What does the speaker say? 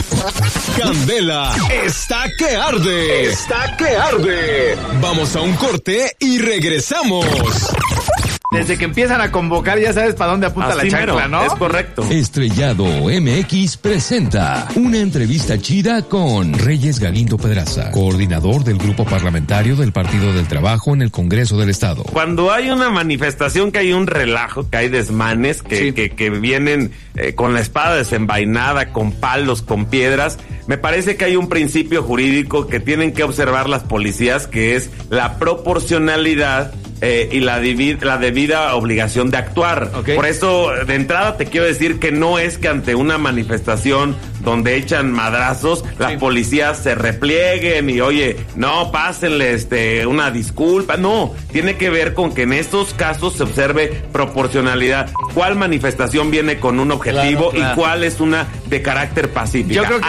Candela está que arde. Está que arde. Vamos a un corte y regresamos. Desde que empiezan a convocar ya sabes para dónde apunta la chancla, ¿no? Es correcto. Estrellado MX presenta una entrevista chida con Reyes Galindo Pedraza, coordinador del grupo parlamentario del Partido del Trabajo en el Congreso del Estado. Cuando hay una manifestación, que hay un relajo, que hay desmanes, que vienen con la espada desenvainada, con palos, con piedras, me parece que hay un principio jurídico que tienen que observar las policías, que es la proporcionalidad y la debida obligación de actuar. Okay. Por eso, de entrada, te quiero decir que no es que ante una manifestación donde echan madrazos, las policías se replieguen y, oye, no, pásenle una disculpa. No, tiene que ver con que en estos casos se observe proporcionalidad. ¿Cuál manifestación viene con un objetivo y cuál es una de carácter pacífico? Yo creo que